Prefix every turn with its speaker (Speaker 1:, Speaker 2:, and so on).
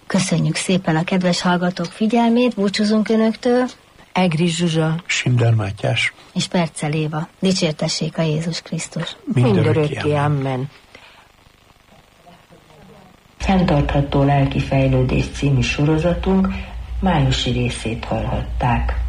Speaker 1: Köszönjük szépen a kedves hallgatók figyelmét, búcsúzunk önöktől.
Speaker 2: Egris Zsuzsa,
Speaker 3: Schindler Mátyás
Speaker 1: és Percel Éva. Dicsértessék a Jézus Krisztus.
Speaker 2: mindörökké, amen.
Speaker 4: Fenntartható lelki fejlődés című sorozatunk májusi részét hallhatták.